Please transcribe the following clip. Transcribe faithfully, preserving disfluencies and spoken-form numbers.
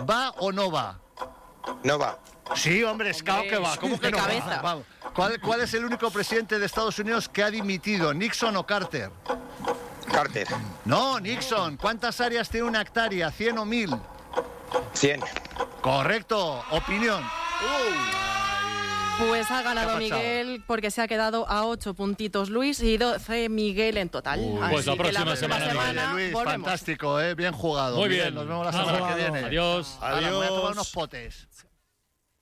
¿Va o no va? No va. Sí, hombre, es claro que va. ¿Cómo que de no va? cabeza. Vamos. ¿Cuál, ¿Cuál es el único presidente de Estados Unidos que ha dimitido? ¿Nixon o Carter? Carter. No, Nixon. ¿Cuántas áreas tiene una hectárea? ¿cien o mil? cien. Correcto. Opinión. Pues ha ¿Qué ganado ha pasado? Miguel porque se ha quedado a ocho puntitos Luis y doce Miguel en total. Uy, Así pues la que próxima semana, Miguel, Luis, volvemos. fantástico, ¿eh? Bien jugado. Muy Miguel, bien. nos vemos la Bien semana que jugado. viene. Adiós. Hala, me voy a tomar Adiós. unos potes.